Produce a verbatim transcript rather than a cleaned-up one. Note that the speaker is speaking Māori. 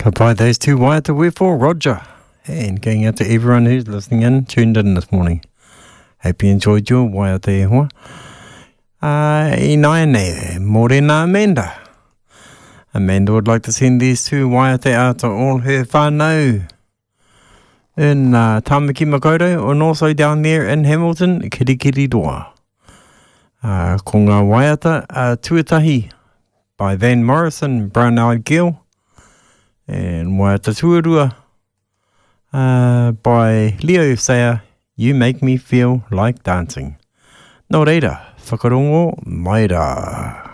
Goodbye, those two waiata we're for Roger. And going out to everyone who's listening in, tuned in this morning. Hope you enjoyed your waiata e hoa. Uh, I naene, morena Amanda. Amanda would like to send these two waiata out to all her whānau in uh, Tamaki Makaurau and also down there in Hamilton, Kirikiriroa. Uh, ko ngā waiata uh, Tuatahi by Van Morrison, Brown Eyed Girl. And waiata Tuarua uh, by Leo Sayer, You Make Me Feel Like Dancing. Nō reira, whakarongo mai rā.